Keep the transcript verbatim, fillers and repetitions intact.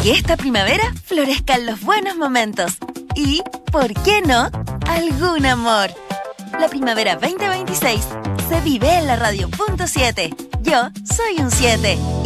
que esta primavera florezcan los buenos momentos. Y, ¿por qué no?, algún amor. La primavera veinte veintiséis se vive en la radio punto siete. Yo soy un siete